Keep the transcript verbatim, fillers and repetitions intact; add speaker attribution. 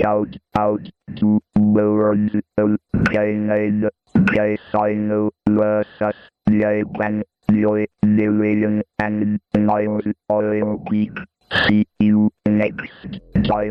Speaker 1: Shout out to world Canada, yes I know versus Japan, Joy, Lillian and Niles Olympic. See you next time.